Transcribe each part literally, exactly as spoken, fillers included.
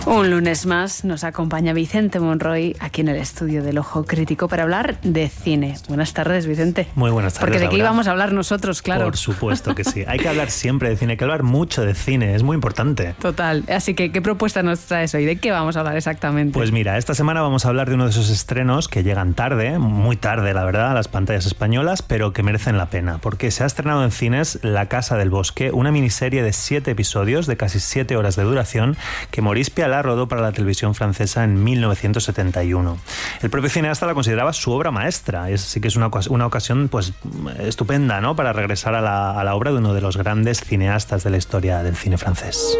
Un lunes más nos acompaña Vicente Monroy aquí en el estudio del Ojo Crítico para hablar de cine. Buenas tardes, Vicente. Muy buenas tardes, Porque de qué Laura. íbamos a hablar nosotros, claro. Por supuesto que sí. Hay que hablar siempre de cine, hay que hablar mucho de cine, es muy importante. Total. Así que, ¿qué propuesta nos traes hoy? ¿De qué vamos a hablar exactamente? Pues mira, esta semana vamos a hablar de uno de esos estrenos que llegan tarde, muy tarde, la verdad, a las pantallas españolas, pero que merecen la pena, porque se ha estrenado en cines La Casa del Bosque, una miniserie de siete episodios de casi siete horas de duración que Maurice Pialat rodó para la televisión francesa en mil novecientos setenta y uno. El propio cineasta la consideraba su obra maestra, y así que es una, una ocasión pues estupenda, ¿no?, para regresar a la, a la obra de uno de los grandes cineastas de la historia del cine francés.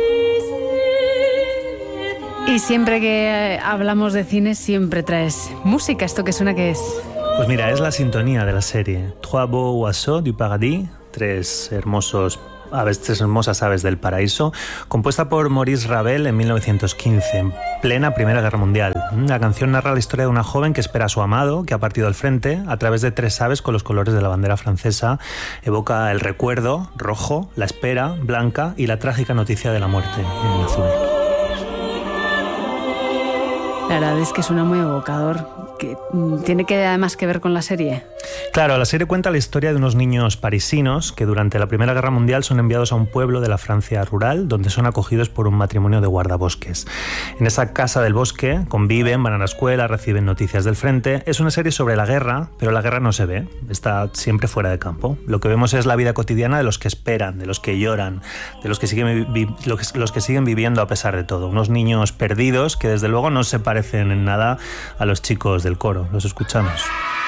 Y siempre que hablamos de cine siempre traes música. ¿Esto que suena qué es? Pues mira, es la sintonía de la serie Trois beaux oiseaux du paradis, tres hermosos aves, tres hermosas aves del paraíso, compuesta por Maurice Ravel en mil novecientos quince, en plena Primera Guerra Mundial. La canción narra la historia de una joven que espera a su amado, que ha partido al frente, a través de tres aves con los colores de la bandera francesa. Evoca el recuerdo, rojo, la espera, blanca, y la trágica noticia de la muerte, en azul. La verdad es que suena muy evocador. Que ¿Tiene que además que ver con la serie? Claro, la serie cuenta la historia de unos niños parisinos que durante la Primera Guerra Mundial son enviados a un pueblo de la Francia rural donde son acogidos por un matrimonio de guardabosques. En esa casa del bosque conviven, van a la escuela, reciben noticias del frente. Es una serie sobre la guerra, pero la guerra no se ve, está siempre fuera de campo. Lo que vemos es la vida cotidiana de los que esperan, de los que lloran, de los que siguen, vi- los que siguen viviendo a pesar de todo. Unos niños perdidos que desde luego no se parecen en nada a los chicos del coro. Los escuchamos.